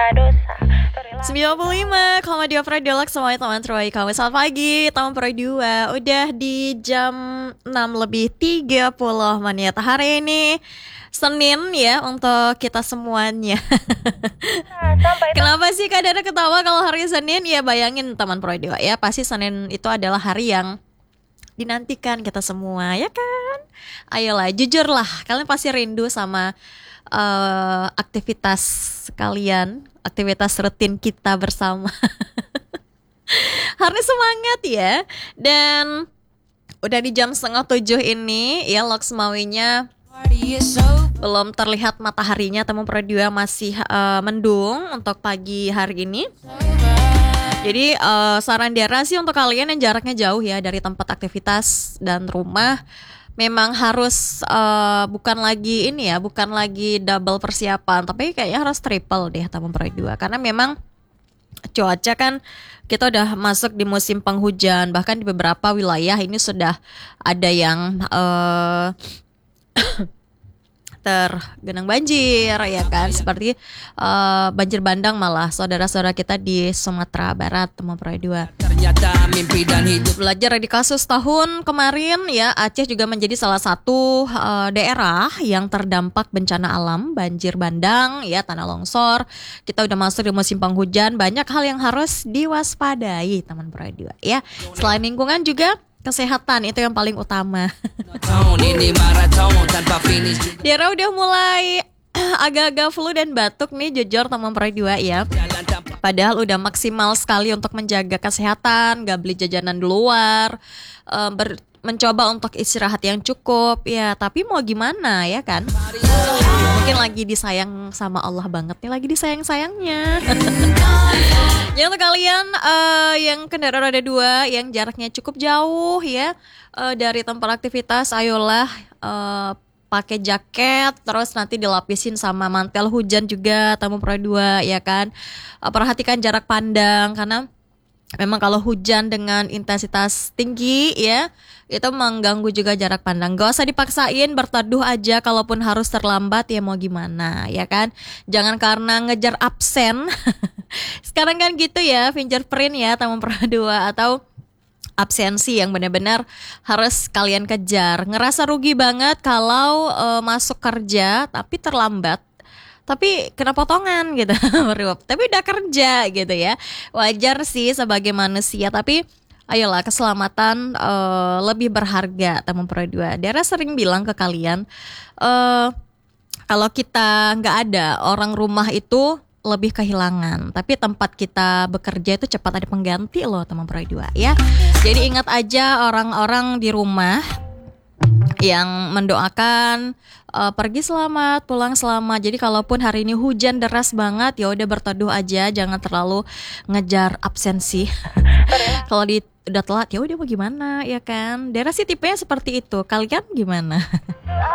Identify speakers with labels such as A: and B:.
A: 95,2 Pro Deluxe semuanya teman terbaik kamu. Selamat pagi teman Pro 2. Udah di jam 6:30 hari ini Senin ya untuk kita semuanya. Kenapa sih Kak Dara ketawa kalau hari Senin? Ya bayangin teman Pro 2 ya, pasti Senin itu adalah hari yang dinantikan kita semua ya kan. Ayolah jujurlah, kalian pasti rindu sama aktivitas kalian, aktivitas rutin kita bersama. Harus semangat ya. Dan udah di jam 6:30 ini ya, Loks Mawinya belum terlihat mataharinya, teman Pro 2 masih mendung untuk pagi hari ini. Jadi saran Dara sih untuk kalian yang jaraknya jauh ya dari tempat aktivitas dan rumah, memang harus bukan lagi ini ya, bukan lagi double persiapan, tapi kayaknya harus triple deh teman Pro 2. Karena memang cuaca kan kita udah masuk di musim penghujan, bahkan di beberapa wilayah ini sudah ada yang tergenang banjir ya kan, seperti banjir bandang malah saudara-saudara kita di Sumatera Barat teman Pro 2. Belajar dari kasus tahun kemarin ya, Aceh juga menjadi salah satu daerah yang terdampak bencana alam, banjir bandang ya, tanah longsor. Kita udah masuk di musim penghujan, banyak hal yang harus diwaspadai teman Pro 2 ya. Selain lingkungan juga kesehatan itu yang paling utama. Dara udah mulai agak-agak flu dan batuk nih jujur teman Pro 2 ya. Padahal udah maksimal sekali untuk menjaga kesehatan, gak beli jajanan di luar, mencoba untuk istirahat yang cukup ya. Tapi mau gimana ya kan? Mungkin lagi disayang sama Allah banget nih, lagi disayang-sayangnya. Ya untuk kalian yang kendaraan roda 2 yang jaraknya cukup jauh ya dari tempat aktivitas, ayolah pakai jaket, terus nanti dilapisin sama mantel hujan juga teman Pro 2 ya kan. Perhatikan jarak pandang karena memang kalau hujan dengan intensitas tinggi ya, itu mengganggu juga jarak pandang. Gak usah dipaksain, berteduh aja kalaupun harus terlambat ya, mau gimana ya kan. Jangan karena ngejar absen. Sekarang kan gitu ya, fingerprint ya teman Pro 2, atau absensi yang benar-benar harus kalian kejar. Ngerasa rugi banget kalau masuk kerja tapi terlambat, tapi kena potongan gitu. Tapi udah kerja gitu ya. Wajar sih sebagai manusia, tapi ayolah, keselamatan lebih berharga teman Pro 2. Dara sering bilang ke kalian, kalau kita nggak ada, orang rumah itu lebih kehilangan, tapi tempat kita bekerja itu cepat ada pengganti loh teman Pro 2 ya. Jadi ingat aja orang-orang di rumah yang mendoakan pergi selamat, pulang selamat. Jadi kalaupun hari ini hujan deras banget, ya udah berteduh aja, jangan terlalu ngejar absensi. Kalau udah telat ya udah mau gimana ya kan. Dara sih tipenya seperti itu. Kalian gimana?